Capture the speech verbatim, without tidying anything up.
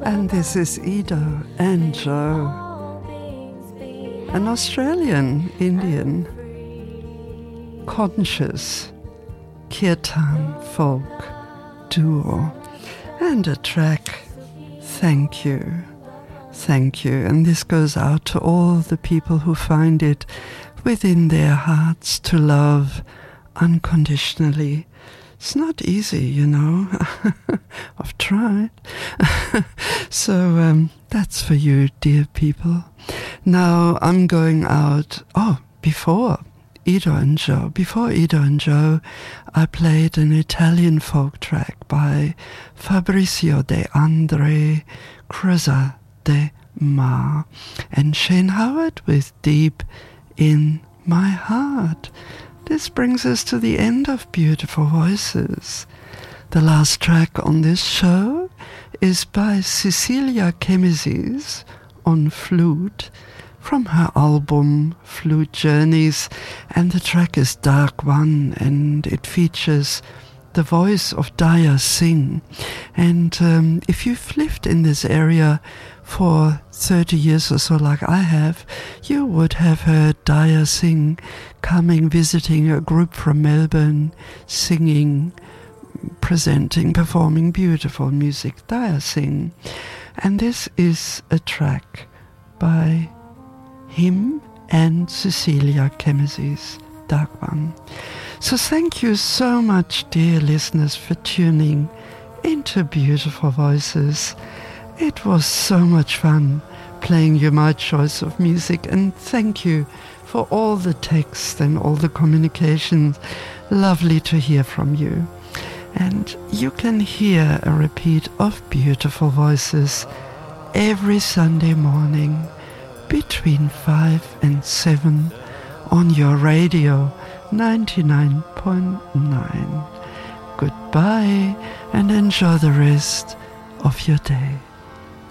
And this is Ida and Joe, an Australian Indian conscious kirtan folk duo, and a track, Thank You, Thank You. And this goes out to all the people who find it within their hearts to love unconditionally. It's not easy, you know. I've tried. So um, that's for you, dear people. Now I'm going out. Oh, before Ido and Joe, before Ido and Joe, I played an Italian folk track by Fabrizio De André, Cruzza de Mar, and Shane Howard with Deep in My Heart. This brings us to the end of Beautiful Voices. The last track on this show is by Cecilia Chemises on flute from her album Flute Journeys, and the track is Dark One, and it features the voice of Daya Singh. And um, if you've lived in this area for thirty years or so like I have, you would have heard Daya Singh coming, visiting a group from Melbourne, singing, presenting, performing beautiful music. Daya Singh. And this is a track by him and Cecilia Chemises, Dark One. So thank you so much, dear listeners, for tuning into Beautiful Voices. It was so much fun playing you my choice of music, and thank you for all the text and all the communications. Lovely to hear from you. And you can hear a repeat of Beautiful Voices every Sunday morning between five and seven on your radio ninety-nine point nine. Goodbye and enjoy the rest of your day.